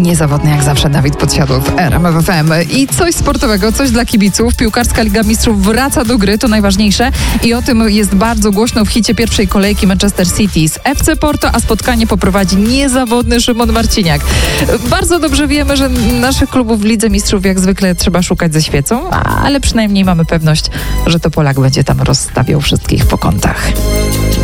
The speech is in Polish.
Niezawodny jak zawsze Dawid Podsiadło w RMF FM. I coś sportowego, coś dla kibiców. Piłkarska Liga Mistrzów wraca do gry, to najważniejsze. I o tym jest bardzo głośno w hicie pierwszej kolejki Manchester City z FC Porto, a spotkanie poprowadzi niezawodny Szymon Marciniak. Bardzo dobrze wiemy, że naszych klubów w Lidze Mistrzów jak zwykle trzeba szukać ze świecą, ale przynajmniej mamy pewność, że to Polak będzie tam rozstawiał wszystkich po kątach.